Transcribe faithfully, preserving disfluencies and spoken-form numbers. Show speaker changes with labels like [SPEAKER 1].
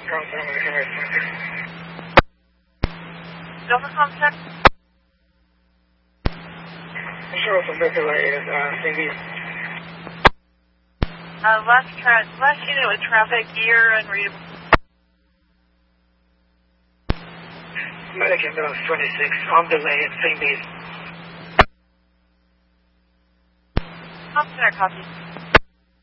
[SPEAKER 1] Delta contact.
[SPEAKER 2] Sure, some big delay in uh, Saint Louis.
[SPEAKER 1] Uh, last, tra- last unit with traffic, year unreadable.
[SPEAKER 2] Medic ambulance twenty-six, on delay in Saint Louis.
[SPEAKER 1] Contact copy.